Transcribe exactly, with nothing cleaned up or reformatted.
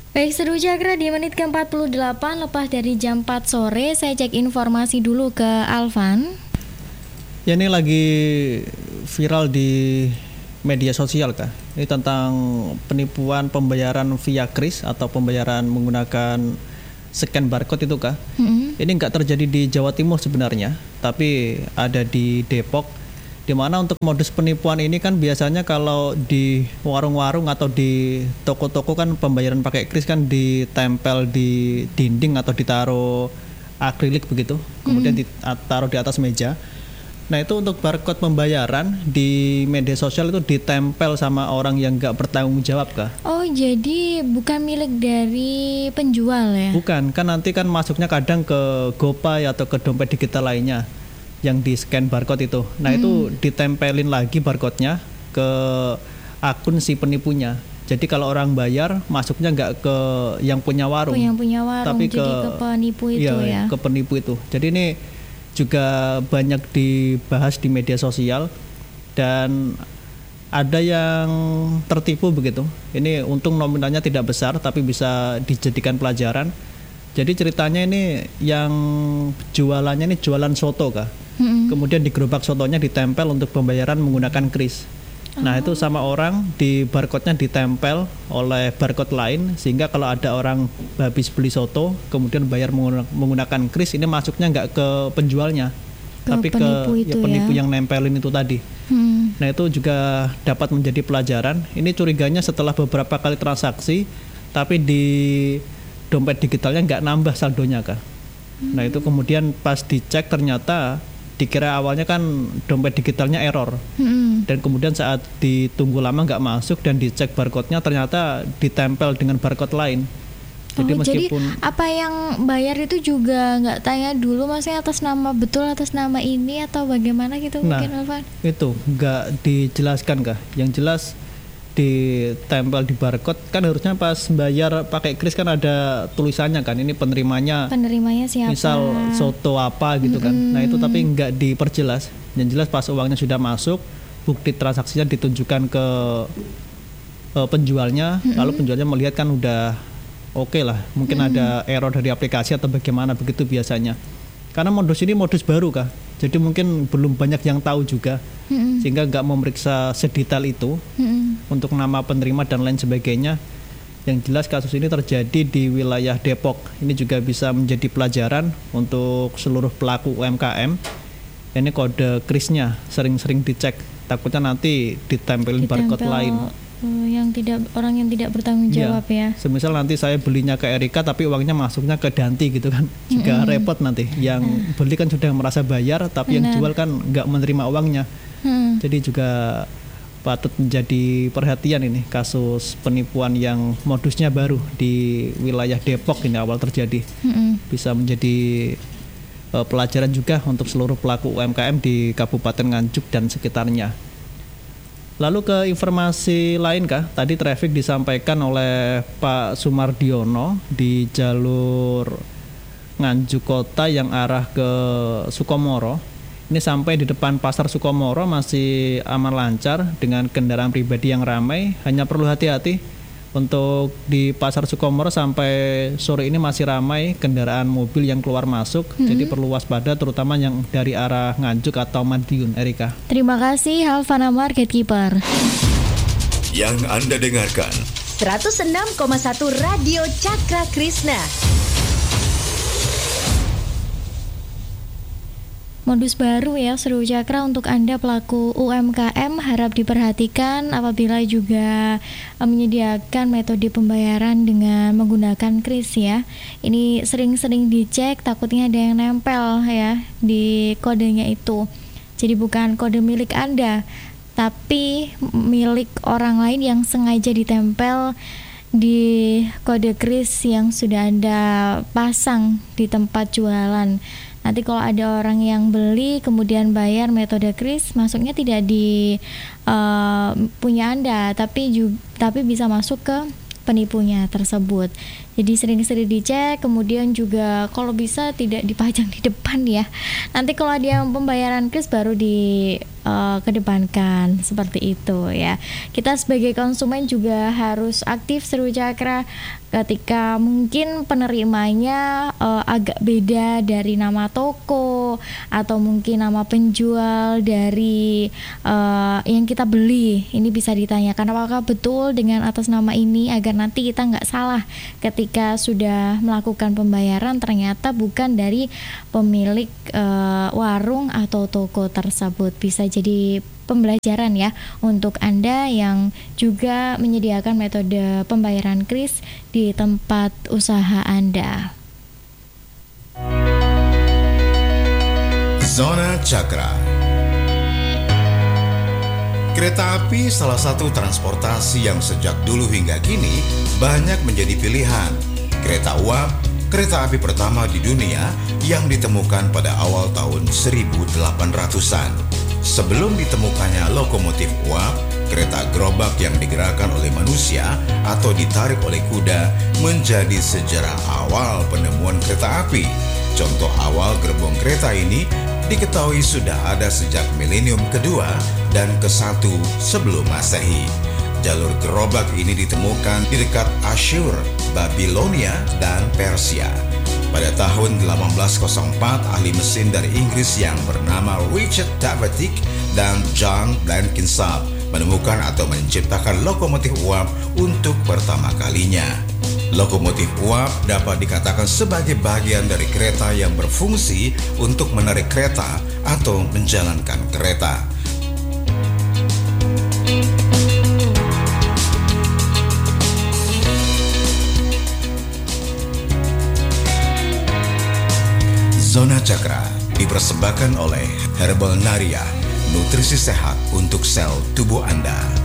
Baik, Seru Cakra di menit ke empat puluh delapan lepas dari jam empat sore. Saya cek informasi dulu ke Alvan. Ya, ini lagi viral di media sosial Kak. Ini tentang penipuan pembayaran via kris atau pembayaran menggunakan scan barcode itu Kak. Mm-hmm. Ini nggak terjadi di Jawa Timur sebenarnya, tapi ada di Depok. Di mana untuk modus penipuan ini kan biasanya kalau di warung-warung atau di toko-toko kan pembayaran pakai kris kan ditempel di dinding atau ditaruh akrilik begitu, kemudian mm-hmm. ditaruh di atas meja. Nah itu untuk barcode pembayaran di media sosial itu ditempel sama orang yang nggak bertanggung jawab Kak. Oh, jadi bukan milik dari penjual ya? Bukan, kan nanti kan masuknya kadang ke GoPay atau ke dompet digital lainnya yang di scan barcode itu. Nah hmm. itu ditempelin lagi barcode-nya ke akun si penipunya. Jadi kalau orang bayar masuknya nggak ke yang punya warung, oh, yang punya warung, tapi jadi ke, ke penipu itu iya, ya. ke penipu itu. Jadi ini juga banyak dibahas di media sosial dan ada yang tertipu begitu. Ini untung nominalnya tidak besar tapi bisa dijadikan pelajaran. Jadi ceritanya ini yang jualannya ini jualan soto Kak. Mm-hmm. Kemudian di gerobak sotonya ditempel untuk pembayaran menggunakan kris. Oh. Nah itu sama orang di barcode-nya ditempel oleh barcode lain sehingga kalau ada orang habis beli soto kemudian bayar menggunakan kris ini masuknya nggak ke penjualnya ke tapi ke ya, penipu ya? Yang nempelin itu tadi. Hmm. Nah itu juga dapat menjadi pelajaran. Ini curiganya setelah beberapa kali transaksi tapi di dompet digitalnya nggak nambah saldonya Kak. Hmm. Nah itu kemudian pas dicek ternyata dikira awalnya kan dompet digitalnya error. Hmm. Dan kemudian saat ditunggu lama nggak masuk dan dicek barcode-nya ternyata ditempel dengan barcode lain. Jadi, oh, meskipun jadi apa yang bayar itu juga nggak tanya dulu maksudnya atas nama betul atas nama ini atau bagaimana gitu nah, mungkin Alvan? Itu nggak dijelaskan Kak. Yang jelas ditempel di barcode kan harusnya pas bayar pakai kris kan ada tulisannya kan ini penerimanya penerimanya siapa misal soto apa gitu kan. Mm-hmm. Nah itu tapi nggak diperjelas. Yang jelas pas uangnya sudah masuk bukti transaksinya ditunjukkan ke uh, penjualnya. Mm-hmm. Lalu penjualnya melihat kan udah oke okay lah mungkin mm-hmm. ada error dari aplikasi atau bagaimana begitu biasanya karena modus ini modus baru Kak. Jadi mungkin belum banyak yang tahu juga mm-hmm. sehingga nggak memeriksa sedetail itu mm-hmm. untuk nama penerima dan lain sebagainya. Yang jelas kasus ini terjadi di wilayah Depok. Ini juga bisa menjadi pelajaran untuk seluruh pelaku U M K M. Ini kode krisnya sering-sering dicek. Takutnya nanti ditempelin Ditempel barcode lain. Yang tidak orang yang tidak bertanggung jawab ya. ya. Semisal nanti saya belinya ke Erika tapi uangnya masuknya ke Danti gitu kan, juga mm-hmm. repot nanti. Yang nah. beli kan sudah merasa bayar tapi Benar. Yang jual kan nggak menerima uangnya. Hmm. Jadi juga patut menjadi perhatian ini kasus penipuan yang modusnya baru di wilayah Depok ini awal terjadi. Mm-hmm. Bisa menjadi uh, pelajaran juga untuk seluruh pelaku U M K M di Kabupaten Nganjuk dan sekitarnya. Lalu ke informasi lain Kak, tadi traffic disampaikan oleh Pak Sumardiono di jalur Nganjuk Kota yang arah ke Sukomoro. Ini sampai di depan Pasar Sukomoro masih aman lancar dengan kendaraan pribadi yang ramai. Hanya perlu hati-hati untuk di Pasar Sukomoro sampai sore ini masih ramai kendaraan mobil yang keluar masuk. Mm-hmm. Jadi perlu waspada terutama yang dari arah Nganjuk atau Madiun, Erika. Terima kasih Alvana Marketkeeper. Yang Anda dengarkan seratus enam koma satu Radio Cakra Krishna. Modus baru ya Seru Cakra untuk Anda pelaku U M K M harap diperhatikan apabila juga menyediakan metode pembayaran dengan menggunakan kris ya. Ini sering-sering dicek takutnya ada yang nempel ya di kodenya itu. Jadi bukan kode milik Anda tapi milik orang lain yang sengaja ditempel di kode kris yang sudah Anda pasang di tempat jualan. Nanti kalau ada orang yang beli kemudian bayar metode kris, masuknya tidak di uh, punya Anda, tapi juga, tapi bisa masuk ke penipunya tersebut. Jadi sering-sering dicek, kemudian juga kalau bisa tidak dipajang di depan ya. Nanti kalau ada yang pembayaran kris baru di uh, kedepankan seperti itu ya. Kita sebagai konsumen juga harus aktif Seru Cakra ketika mungkin penerimanya uh, agak beda dari nama toko atau mungkin nama penjual dari uh, yang kita beli. Ini bisa ditanyakan apakah betul dengan atas nama ini agar nanti kita nggak salah ketika sudah melakukan pembayaran ternyata bukan dari pemilik uh, warung atau toko tersebut. Bisa jadi pembelajaran ya untuk Anda yang juga menyediakan metode pembayaran kris di tempat usaha Anda. Zona Cakra. Kereta api salah satu transportasi yang sejak dulu hingga kini banyak menjadi pilihan. Kereta uap, kereta api pertama di dunia yang ditemukan pada awal tahun seribu delapan ratusan. Sebelum ditemukannya lokomotif uap, kereta gerobak yang digerakkan oleh manusia atau ditarik oleh kuda menjadi sejarah awal penemuan kereta api. Contoh awal gerbong kereta ini diketahui sudah ada sejak milenium kedua dan kesatu sebelum Masehi. Jalur gerobak ini ditemukan di dekat Asyur, Babilonia, dan Persia. Pada tahun delapan belas nol empat, ahli mesin dari Inggris yang bernama Richard Davidic dan John Blenkinsop menemukan atau menciptakan lokomotif uap untuk pertama kalinya. Lokomotif uap dapat dikatakan sebagai bagian dari kereta yang berfungsi untuk menarik kereta atau menjalankan kereta. Zona Cakra dipersembahkan oleh Herbal Naria, nutrisi sehat untuk sel tubuh Anda.